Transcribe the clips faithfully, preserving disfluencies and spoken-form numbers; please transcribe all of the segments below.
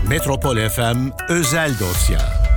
Metropol F M Özel Dosya.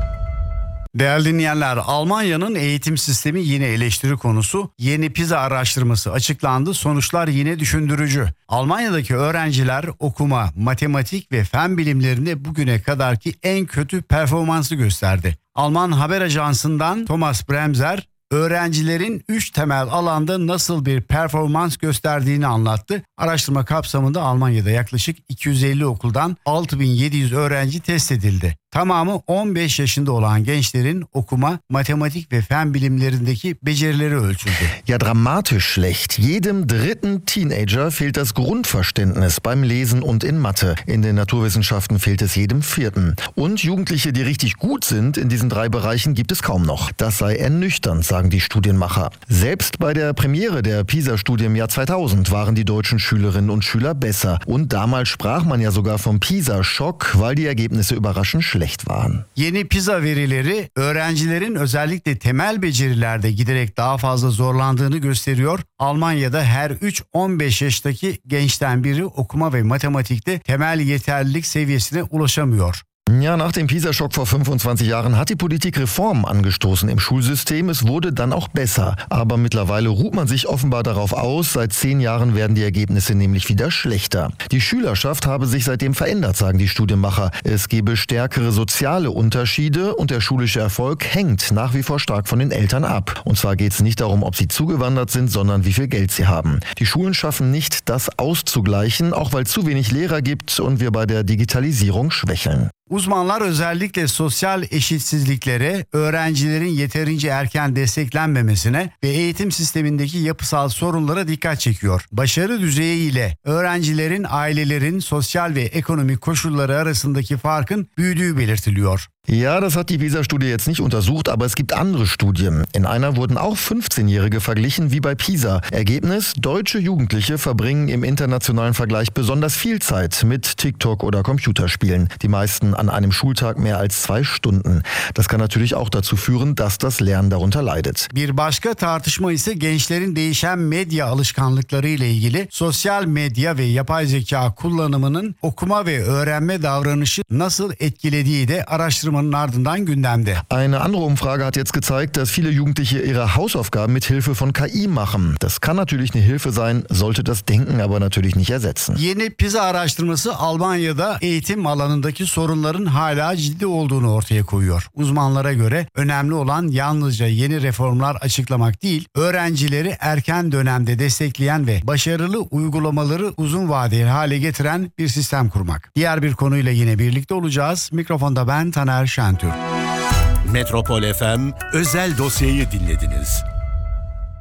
Değerli dinleyenler, Almanya'nın eğitim sistemi yine eleştiri konusu. Yeni PISA araştırması açıklandı. Sonuçlar yine düşündürücü. Almanya'daki öğrenciler okuma, matematik ve fen bilimlerinde bugüne kadarki en kötü performansı gösterdi. Alman haber ajansından Thomas Bremser, öğrencilerin üç temel alanda nasıl bir performans gösterdiğini anlattı. Araştırma kapsamında Almanya'da yaklaşık iki yüz elli okuldan altı bin yedi yüz öğrenci test edildi. Tamamı on beş yaşında olan gençlerin okuma, matematik ve fen bilimlerindeki becerileri ölçüldü. Ja, dramatisch schlecht. Jedem dritten Teenager fehlt das Grundverständnis beim Lesen und in Mathe. In den Naturwissenschaften fehlt es jedem Vierten. Und Jugendliche, die richtig gut sind in diesen drei Bereichen, gibt es kaum noch. Das sei ernüchternd, sagen die Studienmacher. Selbst bei der Premiere der PISA-Studie im Jahr zweitausend waren die deutschen Schülerinnen und Schüler besser. Und damals sprach man ja sogar vom PISA-Schock, weil die Ergebnisse überraschend schlecht waren. Yeni PISA verileri öğrencilerin özellikle temel becerilerde giderek daha fazla zorlandığını gösteriyor. Almanya'da her üç on beş yaştaki gençten biri okuma ve matematikte temel yeterlilik seviyesine ulaşamıyor. Ja, nach dem PISA-Schock vor fünfundzwanzig Jahren hat die Politik Reformen angestoßen im Schulsystem. Es wurde dann auch besser. Aber mittlerweile ruht man sich offenbar darauf aus. Seit zehn Jahren werden die Ergebnisse nämlich wieder schlechter. Die Schülerschaft habe sich seitdem verändert, sagen die Studienmacher. Es gebe stärkere soziale Unterschiede und der schulische Erfolg hängt nach wie vor stark von den Eltern ab. Und zwar geht es nicht darum, ob sie zugewandert sind, sondern wie viel Geld sie haben. Die Schulen schaffen nicht, das auszugleichen, auch weil es zu wenig Lehrer gibt und wir bei der Digitalisierung schwächeln. Uzmanlar özellikle sosyal eşitsizliklere, öğrencilerin yeterince erken desteklenmemesine ve eğitim sistemindeki yapısal sorunlara dikkat çekiyor. Başarı düzeyi ile öğrencilerin, ailelerin sosyal ve ekonomik koşulları arasındaki farkın büyüdüğü belirtiliyor. Ja, das hat die PISA-Studie jetzt nicht untersucht, aber es gibt andere Studien. In einer wurden auch fünfzehnjährige verglichen wie bei PISA. Ergebnis: Deutsche Jugendliche verbringen im internationalen Vergleich besonders viel Zeit mit TikTok oder Computerspielen. Die meisten an einem Schultag mehr als zwei Stunden. Das kann natürlich auch dazu führen, dass das Lernen darunter leidet. Bir başka tartışma ise gençlerin değişen medya alışkanlıkları ile ilgili. Sosyal medya ve yapay zeka kullanımının okuma ve öğrenme davranışı nasıl etkilediği de araştırılıyor. Ardından gündemde. Eine andere Umfrage hat jetzt gezeigt, dass viele Jugendliche ihre Hausaufgaben mit Hilfe von K I machen. Das kann natürlich eine Hilfe sein, sollte das Denken aber natürlich nicht ersetzen. Yeni PISA araştırması Almanya'da eğitim alanındaki sorunların hala ciddi olduğunu ortaya koyuyor. Uzmanlara göre önemli olan yalnızca yeni reformlar açıklamak değil, öğrencileri erken dönemde destekleyen ve başarılı uygulamaları uzun vadeli hale getiren bir sistem kurmak. Diğer bir konuyla yine birlikte olacağız. Mikrofonda ben Taner Şentürk. Metropol F M Özel Dosya'yı dinlediniz.